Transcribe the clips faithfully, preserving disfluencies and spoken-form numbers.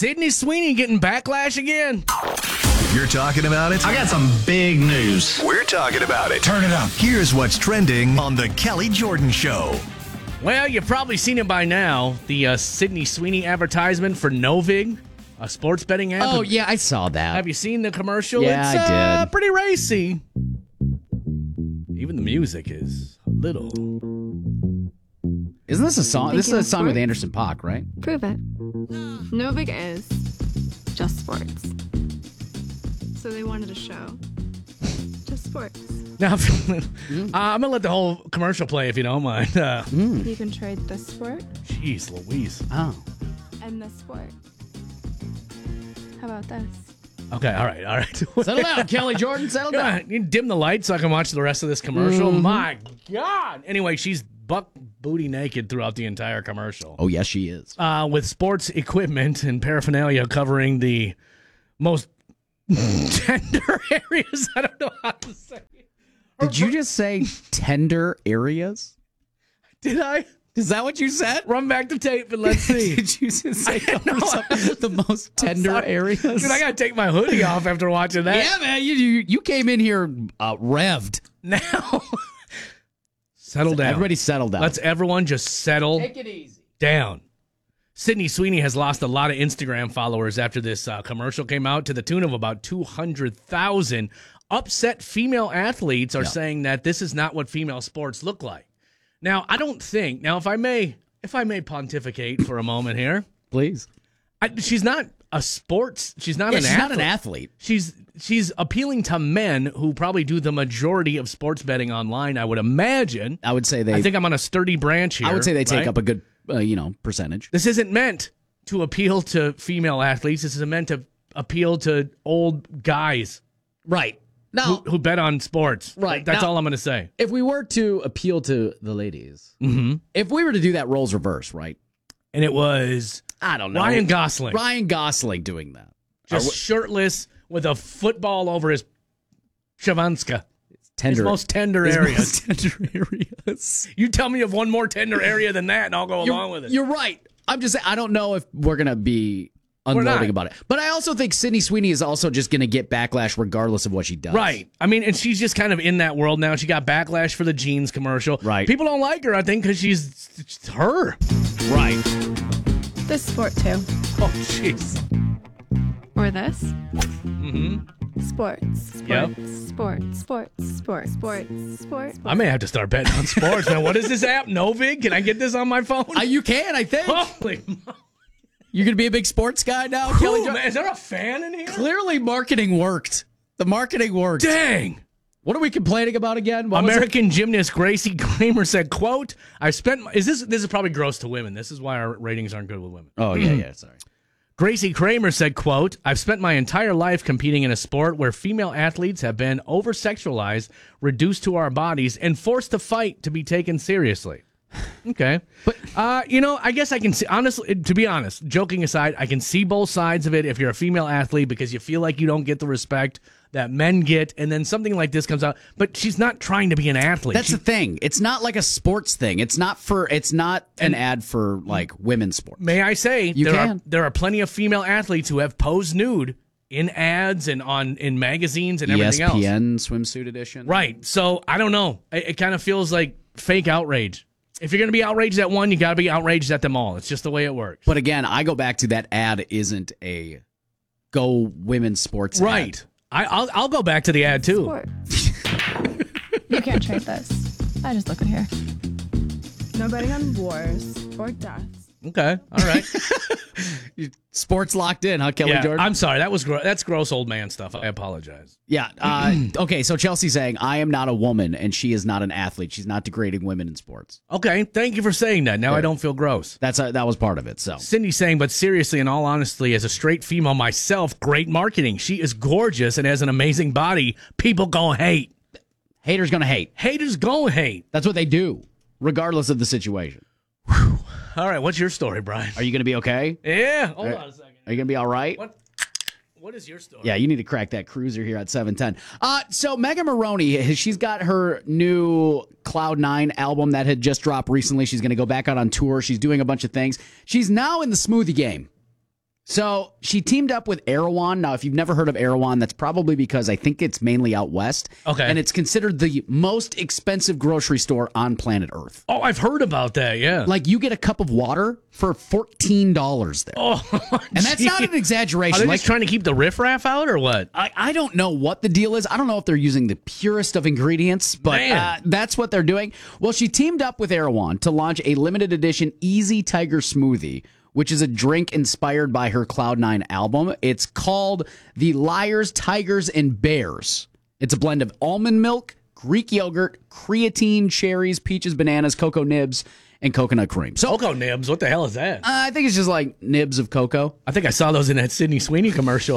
Sydney Sweeney getting backlash again? You're talking about it? I got some big news. We're talking about it. Turn it up. Here's what's trending on The Kelly Jordan Show. Well, you've probably seen it by now. The uh, Sydney Sweeney advertisement for Novig, a sports betting app. Oh, yeah, I saw that. Have you seen the commercial? Yeah, it's, I uh, did. pretty racy. Even the music is a little. Isn't this a song? This is Thinking a of song with sports? Anderson .Paak, right? Prove it. Novig is just sports. So they wanted a show. Just sports. Now, uh, I'm going to let the whole commercial play if you don't mind. Uh, You can trade this sport Jeez Louise. Oh. and this sport. How about this? Okay, all right, all right. Settle down, Kelly Jordan. Settle Come down. on, you dim the lights so I can watch the rest of this commercial. My God. Anyway, she's buck booty naked throughout the entire commercial. Oh, yes, she is. Uh, with sports equipment and paraphernalia covering the most tender areas. I don't know how to say it. Did you just say tender areas? Did I? Is that what you said? Run back the tape and let's see. Did you just say I know. the most tender Sorry. areas? Dude, I got to take my hoodie off after watching that. Yeah, man, you you, you came in here uh, revved. Now, settle down. Everybody settle down. Let's everyone just settle take it easy. down. Sydney Sweeney has lost a lot of Instagram followers after this uh, commercial came out, to the tune of about two hundred thousand. Upset female athletes are Yeah. saying that this is not what female sports look like. Now, I don't think, now if I may, if I may pontificate for a moment here, Please. I, she's not a sports, she's not Yeah, an she's athlete. not an athlete. She's she's appealing to men who probably do the majority of sports betting online, I would imagine. I would say they. I think I'm on a sturdy branch here. I would say they take right? up a good, uh, you know, percentage. This isn't meant to appeal to female athletes. This is meant to appeal to old guys Right. who, Now, who bet on sports. Right. That's Now- all I'm going to say. if we were to appeal to the ladies, Mm-hmm. if we were to do that roles reverse, right? And it was I don't know. Ryan Gosling, Ryan Gosling doing that. just shirtless with a football over his Shavanska. Tender. His most tender his areas. most tender areas. You tell me of one more tender area than that, and I'll go You're, along with it. you're right. I'm just saying, I don't know if we're going to be not. unloading about it. But I also think Sydney Sweeney is also just going to get backlash regardless of what she does. Right. I mean, and she's just kind of in that world now. She got backlash for the jeans commercial. Right. People don't like her, I think, because she's it's her. Right. This sport too. Oh, jeez. Or this. Mm-hmm. Sports. Yep. Sports. Sports. Sports. Sports. Sports. Sports. I may have to start betting on sports, man. What is this app? Novig? Can I get this on my phone? Uh, you can, I think. Holy mo- You're going to be a big sports guy now, Kelly Ooh, Jo- man, is there a fan in here? Clearly, marketing worked. The marketing worked. Dang. What are we complaining about again? What was it? American gymnast Gracie Kramer said, quote, I spent my, is this this is probably gross to women. This is why our ratings aren't good with women. Oh, yeah, yeah, sorry. Gracie Kramer said, quote, I've spent my entire life competing in a sport where female athletes have been over-sexualized, reduced to our bodies, and forced to fight to be taken seriously. Okay. But, uh, you know, I guess I can see, honestly, to be honest, joking aside, I can see both sides of it if you're a female athlete because you feel like you don't get the respect that men get, and then something like this comes out. But she's not trying to be an athlete. That's She- the thing. It's not like a sports thing. It's not for. It's not an ad for like women's sports. May I say, You there can. are there are plenty of female athletes who have posed nude in ads and on in magazines and everything else. E S P N swimsuit edition. Right. So I don't know. It, it kind of feels like fake outrage. If you're going to be outraged at one, you got to be outraged at them all. It's just the way it works. But again, I go back to that ad isn't a go women's sports ad. Right. I, I'll I'll go back to the ad too. Sport. You can't trade this. I just look at here. No betting on wars or deaths. Okay. All right. Sports locked in, huh, Kelly yeah, Jordan? I'm sorry. That was gro- that's gross old man stuff. I apologize. yeah. Uh, okay, so Chelsea's saying, I am not a woman, and she is not an athlete. She's not degrading women in sports. Okay. Thank you for saying that. Now I There. don't feel gross. That's a, That was part of it, so. Cindy saying, but seriously, in all honesty, as a straight female myself, great marketing. She is gorgeous and has an amazing body. People gonna hate. Haters gonna hate. Haters gonna hate. That's what they do, regardless of the situation. All right, what's your story, Brian? Are you gonna be okay? Yeah, hold on a second. Are you gonna be all right? What? What is your story? Yeah, you need to crack that cruiser here at seven ten. Uh, so Megan Maroney, she's got her new Cloud nine album that had just dropped recently. She's going to go back out on tour. She's doing a bunch of things. She's now in the smoothie game. So she teamed up with Erewhon. Now, if you've never heard of Erewhon, that's probably because I think it's mainly out west. Okay. And it's considered the most expensive grocery store on planet Earth. Oh, I've heard about that, yeah. Like, you get a cup of water for fourteen dollars there. Oh, and that's not an exaggeration. Are they like, just trying to keep the riffraff out or what? I, I don't know what the deal is. I don't know if they're using the purest of ingredients, but uh, that's what they're doing. Well, she teamed up with Erewhon to launch a limited edition Easy Tiger Smoothie, which is a drink inspired by her Cloud nine album. It's called the Liars, Tigers, and Bears. It's a blend of almond milk, Greek yogurt, creatine, cherries, peaches, bananas, cocoa nibs, and coconut cream. So, Cocoa nibs, what the hell is that? Uh, I think it's just like nibs of cocoa. I think I saw those in that Sydney Sweeney commercial.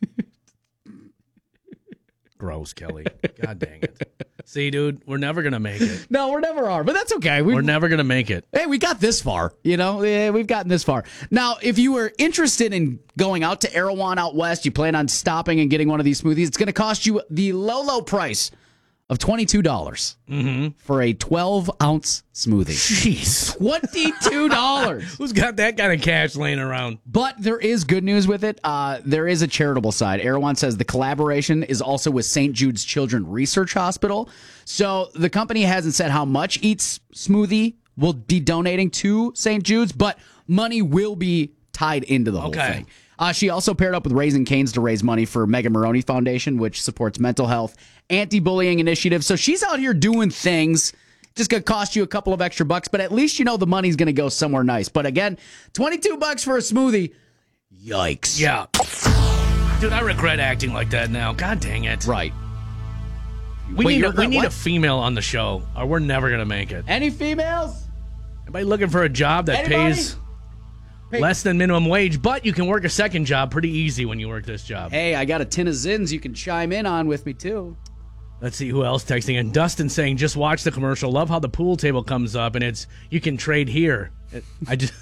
Gross, Kelly. God dang it. See, dude, we're never going to make it. No, we never are, but that's okay. We've, we're never going to make it. Hey, we got this far, you know? Yeah, we've gotten this far. Now, if you were interested in going out to Erewhon out west, you plan on stopping and getting one of these smoothies, it's going to cost you the low, low price of twenty-two dollars mm-hmm. for a twelve-ounce smoothie. Jeez. twenty-two dollars. Who's got that kind of cash laying around? But there is good news with it. Uh, there is a charitable side. Erewhon says the collaboration is also with Saint Jude's Children's Research Hospital. So the company hasn't said how much each smoothie will be donating to Saint Jude's, but money will be tied into the whole okay. thing. Uh, she also paired up with Raising Cane's to raise money for Megan Maroney Foundation, which supports mental health, anti-bullying initiatives. So she's out here doing things. Just going to cost you a couple of extra bucks, but at least you know the money's going to go somewhere nice. But again, twenty-two bucks for a smoothie. Yikes. Yeah. Dude, I regret acting like that now. God dang it. Right. We Wait, need, a, you're- we need what? a female on the show, or we're never going to make it. Any females? Anybody looking for a job that Anybody? pays Hey. less than minimum wage, but you can work a second job pretty easy when you work this job? Hey, I got a tin of Zins you can chime in on with me, too. Let's see who else texting. And Dustin saying, just watch the commercial. Love how the pool table comes up and it's, you can trade here. It- I just,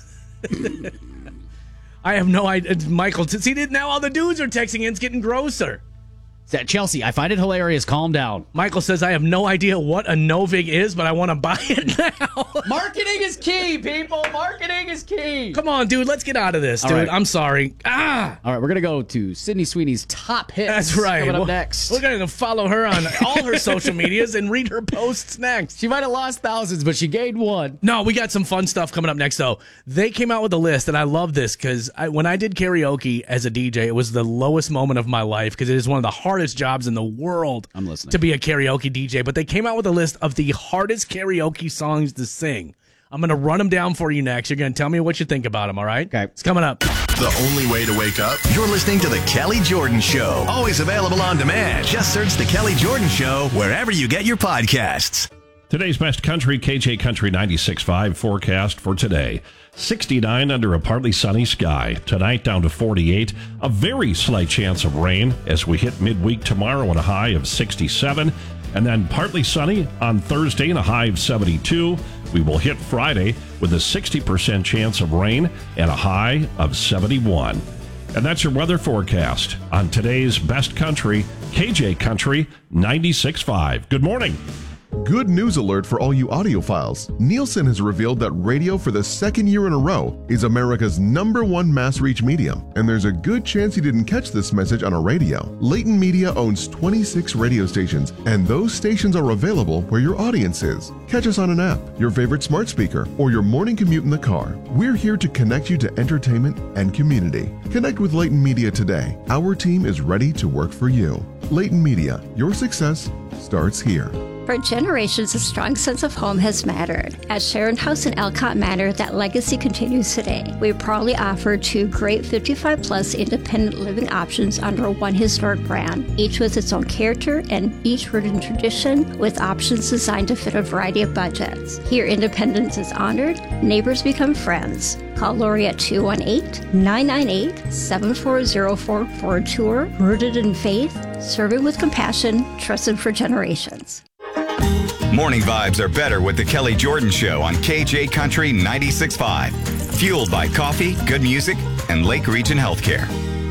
I have no idea. It's Michael, see, now all the dudes are texting in. It's getting grosser. Chelsea, I find it hilarious. Calm down. Michael says, I have no idea what a Novig is, but I want to buy it now. Marketing is key, people. Marketing is key. Come on, dude. Let's get out of this, All dude. right. I'm sorry. Ah. All right, we're going to go to Sydney Sweeney's top hits. That's right. Coming up Well, next. We're going to follow her on all her social medias and read her posts next. She might have lost thousands, but she gained one. No, we got some fun stuff coming up next, though. They came out with a list, and I love this because I, when I did karaoke as a D J, it was the lowest moment of my life because it is one of the hardest jobs in the world I'm listening. to be a karaoke D J. But they came out with a list of the hardest karaoke songs to sing. I'm going to run them down for you next. You're going to tell me what you think about them, all right? Okay. It's coming up. The only way to wake up? You're listening to The Kelly Jordan Show. Always available on demand. Just search The Kelly Jordan Show wherever you get your podcasts. Today's best country, K J Country ninety-six point five forecast for today. sixty-nine under a partly sunny sky. Tonight down to forty-eight. A very slight chance of rain as we hit midweek tomorrow and a high of sixty-seven. And then partly sunny on Thursday and a high of seventy-two. We will hit Friday with a sixty percent chance of rain and a high of seventy-one. And that's your weather forecast on today's best country, K J Country ninety-six point five. Good morning. Good news alert for all you audiophiles. Nielsen has revealed that radio for the second year in a row is America's number one mass reach medium, and there's a good chance you didn't catch this message on a radio. Leighton Media owns twenty-six radio stations, and those stations are available where your audience is. Catch us on an app, your favorite smart speaker, or your morning commute in the car. We're here to connect you to entertainment and community. Connect with Leighton Media today. Our team is ready to work for you. Leighton Media, your success starts here. For generations, a strong sense of home has mattered. At Sharon House in Elcott Manor, that legacy continues today. We proudly offer two great fifty-five plus independent living options under one historic brand, each with its own character and each rooted in tradition, with options designed to fit a variety of budgets. Here, independence is honored, neighbors become friends. Call Lori at two one eight, nine nine eight, seven four zero four for a tour, rooted in faith, serving with compassion, trusted for generations. Morning vibes are better with the Kelly Jordan Show on K J Country ninety-six point five. Fueled by coffee, good music, and Lake Region Healthcare.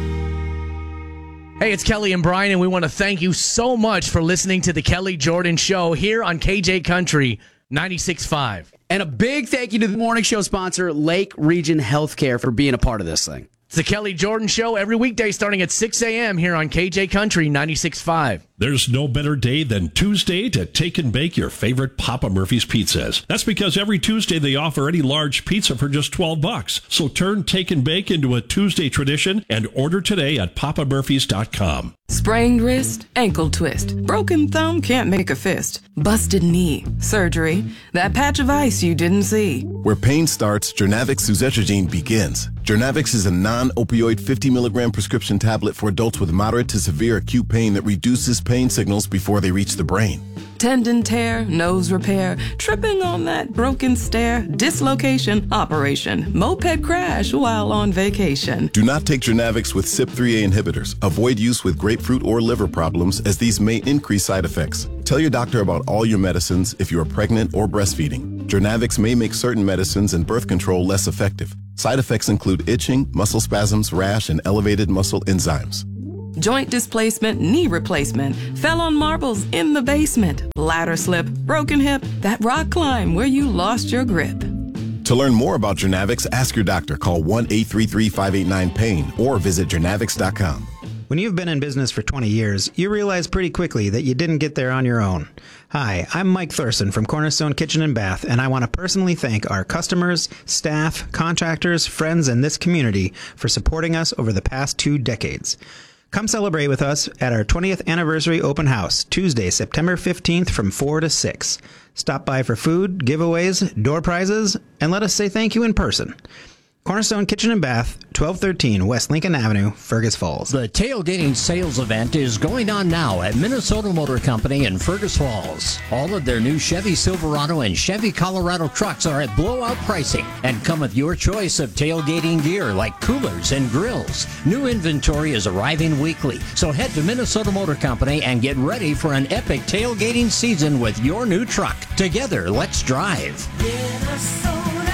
Hey, it's Kelly and Brian, and we want to thank you so much for listening to the Kelly Jordan Show here on K J Country ninety-six point five. And a big thank you to the morning show sponsor, Lake Region Healthcare, for being a part of this thing. It's the Kelly Jordan Show every weekday starting at six a.m. here on K J Country ninety-six point five. There's no better day than Tuesday to take and bake your favorite Papa Murphy's pizzas. That's because every Tuesday they offer any large pizza for just twelve bucks. So turn take and bake into a Tuesday tradition and order today at papa murphys dot com. Sprained wrist, ankle twist, broken thumb can't make a fist, busted knee, surgery, that patch of ice you didn't see. Where pain starts, Jernavix suzetrigine begins. Jernavix is a non-opioid fifty milligram prescription tablet for adults with moderate to severe acute pain that reduces pain signals before they reach the brain. Tendon tear, nose repair, tripping on that broken stair, dislocation, operation, moped crash while on vacation. Do not take Jernavix with C Y P three A inhibitors. Avoid use with grapefruit or liver problems, as these may increase side effects. Tell your doctor about all your medicines if you are pregnant or breastfeeding. Jernavix may make certain medicines and birth control less effective. Side effects include itching, muscle spasms, rash, and elevated muscle enzymes. Joint displacement, knee replacement, fell on marbles in the basement, ladder slip, broken hip, that rock climb where you lost your grip. To learn more about Jernavix, ask your doctor. Call one eight three three, five eight nine, pain or visit jernavix dot com. When you've been in business for twenty years, you realize pretty quickly that you didn't get there on your own. Hi, I'm Mike Thurston from Cornerstone Kitchen and Bath, and I want to personally thank our customers, staff, contractors, friends, and this community for supporting us over the past two decades. Come celebrate with us at our twentieth anniversary open house, Tuesday, September fifteenth from four to six. Stop by for food, giveaways, door prizes, and let us say thank you in person. Cornerstone Kitchen and Bath, twelve thirteen West Lincoln Avenue, Fergus Falls. The tailgating sales event is going on now at Minnesota Motor Company in Fergus Falls. All of their new Chevy Silverado and Chevy Colorado trucks are at blowout pricing and come with your choice of tailgating gear like coolers and grills. New inventory is arriving weekly, so head to Minnesota Motor Company and get ready for an epic tailgating season with your new truck. Together, let's drive. Minnesota.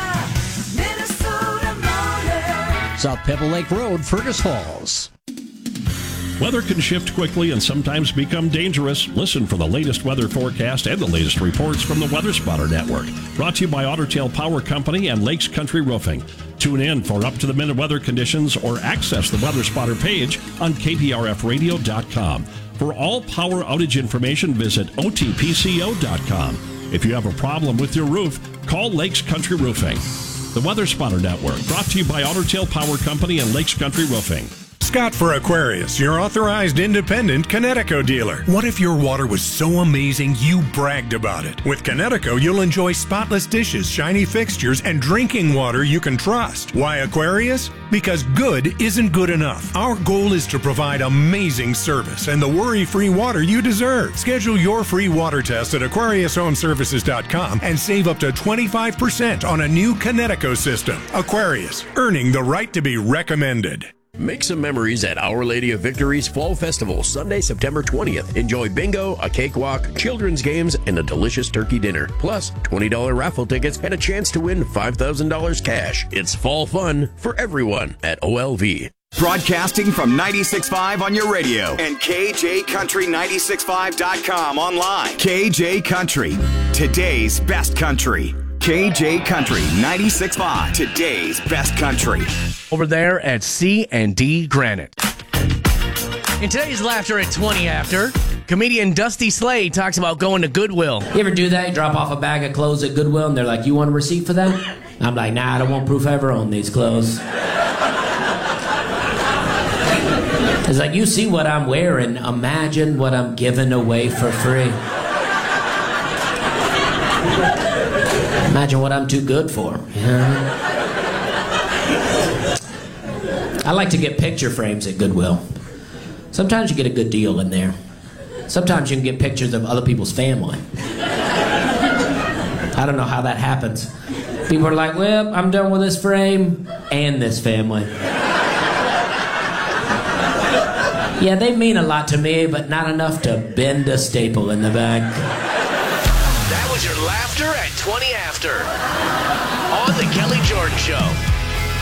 South Pebble Lake Road, Fergus Falls. Weather can shift quickly and sometimes become dangerous. Listen for the latest weather forecast and the latest reports from the Weather Spotter Network. Brought to you by Otter Tail Power Company and Lakes Country Roofing. Tune in for up-to-the-minute weather conditions or access the Weather Spotter page on K P R F radio dot com. For all power outage information, visit O T P C O dot com. If you have a problem with your roof, call Lakes Country Roofing. The Weather Spotter Network, brought to you by Otter Tail Power Company and Lakes Country Roofing. Scott for Aquarius, your authorized independent Connecticut dealer. What if your water was so amazing you bragged about it? With Connecticut, you'll enjoy spotless dishes, shiny fixtures, and drinking water you can trust. Why Aquarius? Because good isn't good enough. Our goal is to provide amazing service and the worry-free water you deserve. Schedule your free water test at aquarius home services dot com and save up to twenty-five percent on a new Connecticut system. Aquarius, earning the right to be recommended. Make some memories at Our Lady of Victory's Fall Festival, Sunday, September twentieth. Enjoy bingo, a cakewalk, children's games, and a delicious turkey dinner. Plus, twenty dollars raffle tickets and a chance to win five thousand dollars cash. It's fall fun for everyone at O L V. Broadcasting from ninety-six point five on your radio and K J Country ninety-six point five dot com online. K J Country, today's best country. K J Country ninety-six point five, today's best country. Over there at C and D Granite. In today's Laughter at twenty after, comedian Dusty Slade talks about going to Goodwill. You ever do that? You drop off a bag of clothes at Goodwill and they're like, you want a receipt for that? I'm like, nah, I don't want proof I ever owned these clothes. It's like, you see what I'm wearing, imagine what I'm giving away for free. Imagine what I'm too good for. You know? I like to get picture frames at Goodwill. Sometimes you get a good deal in there. Sometimes you can get pictures of other people's family. I don't know how that happens. People are like, well, I'm done with this frame and this family. Yeah, they mean a lot to me, but not enough to bend a staple in the back. That was your Laughter at twenty after on the Kelly Jordan Show.